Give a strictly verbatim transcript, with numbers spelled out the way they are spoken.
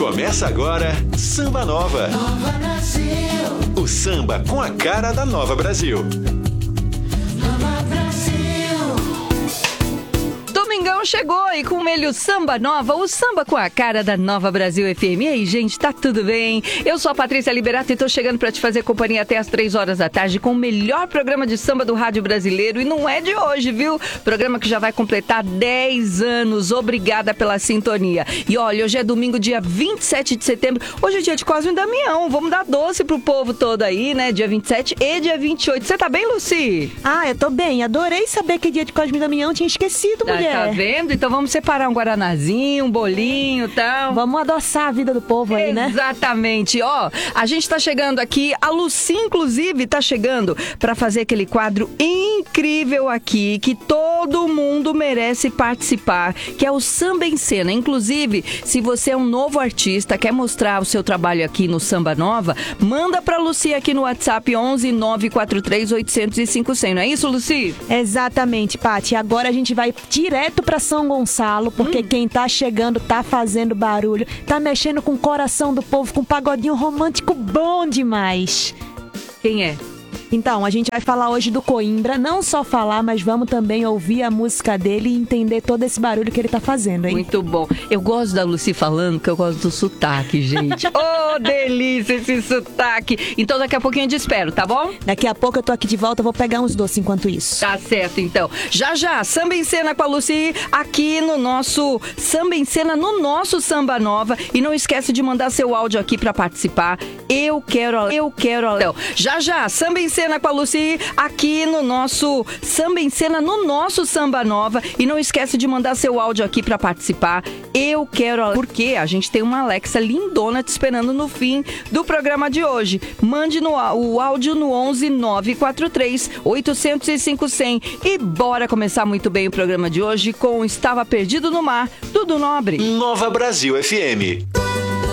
Começa agora Samba Nova. Nova Brasil. O samba com a cara da Nova Brasil. Nova Brasil. Domingão chegou e com ele o Samba Nova, o samba com a cara da Nova Brasil F M. E aí, gente, tá tudo bem? Eu sou a Patrícia Liberato e tô chegando pra te fazer companhia até as três horas da tarde com o melhor programa de samba do rádio brasileiro. E não é de hoje, viu? Programa que já vai completar dez anos. Obrigada pela sintonia. E olha, hoje é domingo, dia vinte e sete de setembro. Hoje é dia de Cosme e Damião. Vamos dar doce pro povo todo aí, né? Dia vinte e sete e dia vinte e oito. Você tá bem, Lucy? Ah, eu tô bem. Adorei saber que é dia de Cosme e Damião. Tinha esquecido, mulher. Tá vendo? Então vamos separar um guaranazinho, um bolinho e tal. Vamos adoçar a vida do povo aí, né? Exatamente. Ó, a gente tá chegando aqui, a Lucy, inclusive, tá chegando pra fazer aquele quadro incrível aqui, que todo mundo merece participar, que é o Samba em Cena. Inclusive, se você é um novo artista, quer mostrar o seu trabalho aqui no Samba Nova, manda pra Lucy aqui no WhatsApp onze nove quatro três oito zero zero cinco zero zero. Não é isso, Lucy? Exatamente, Paty. Agora a gente vai direto pra São Gonçalo, porque hum. quem tá chegando tá fazendo barulho, tá mexendo com o coração do povo, com um pagodinho romântico bom demais. Quem é? Então, a gente vai falar hoje do Coimbra, não só falar, mas vamos também ouvir a música dele e entender todo esse barulho que ele tá fazendo, hein? Muito bom. Eu gosto da Lucy falando, que eu gosto do sotaque, gente. Ô, oh, delícia esse sotaque. Então, daqui a pouquinho eu te espero, tá bom? Daqui a pouco eu tô aqui de volta, vou pegar uns doces enquanto isso. Tá certo, então. Já, já, Samba em Cena com a Lucy, aqui no nosso Samba em Cena, no nosso Samba Nova. E não esquece de mandar seu áudio aqui pra participar. Eu quero, eu quero. Então, já, já, Samba em Cena com a Lucy, aqui no nosso Samba em Cena, no nosso Samba Nova. E não esquece de mandar seu áudio aqui pra participar. Eu quero, porque a gente tem uma Alexa lindona te esperando no fim do programa de hoje. Mande no, o áudio no onze nove quatro três oito zero cinco zero zero. E bora começar muito bem o programa de hoje com Estava Perdido no Mar, Dudu Nobre. Nova Brasil F M.